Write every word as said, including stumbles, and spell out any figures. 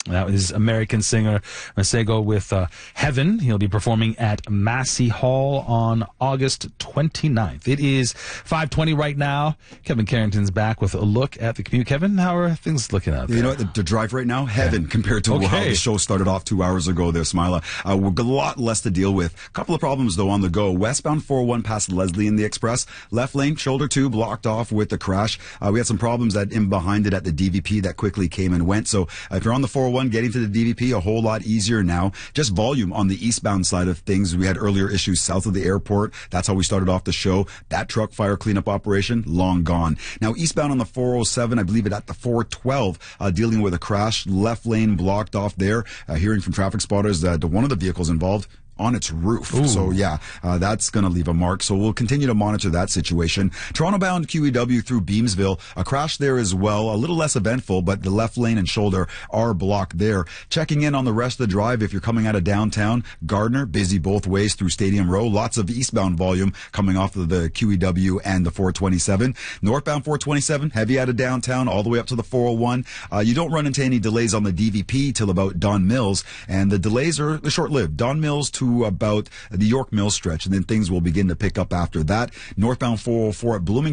That is American singer Masego with uh, Heaven. He'll be performing at Massey Hall on August twenty-ninth. It is five twenty right now. Kevin Carrington's back with a look at the commute. Kevin, how are things looking out there? You know what? The, the drive right now, heaven yeah. compared to okay. how the show started off two hours ago there, Smiler. Uh, we've got a lot less to deal with. A couple of problems, though, on the go. Westbound four oh one past Leslie in the Express. Left lane, shoulder two, blocked off with the crash. Uh, we had some problems that in behind it at the D V P that quickly came and went. So uh, if you're on the four oh one, getting to the D V P, a whole lot easier now. Just volume on the eastbound side of things. We had earlier issues south of the airport. That's how we started off the show. That truck fire cleanup operation, long gone. Now, eastbound on the four oh seven, I believe it at the four twelve, uh, dealing with a crash. Left lane blocked off there. Uh, hearing from traffic spotters that one of the vehicles involved on its roof. Ooh. So yeah, uh, that's going to leave a mark. So we'll continue to monitor that situation. Toronto bound Q E W through Beamsville, a crash there as well. A little less eventful, but the left lane and shoulder are blocked there. Checking in on the rest of the drive if you're coming out of downtown. Gardner, busy both ways through Stadium Row. Lots of eastbound volume coming off of the Q E W and the four twenty-seven. Northbound four twenty-seven, heavy out of downtown all the way up to the four oh one. Uh, you don't run into any delays on the D V P till about Don Mills, and the delays are short-lived. Don Mills to about the York Mills stretch, and then things will begin to pick up after that. Northbound four oh four at Bloomington